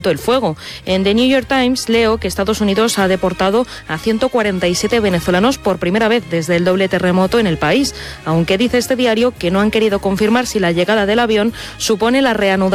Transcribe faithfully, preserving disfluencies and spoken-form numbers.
el fuego. En The New York Times leo que Estados Unidos ha deportado a ciento cuarenta y siete venezolanos por primera vez desde el doble terremoto en el país, aunque dice este diario que no han querido confirmar si la llegada del avión supone la reanudación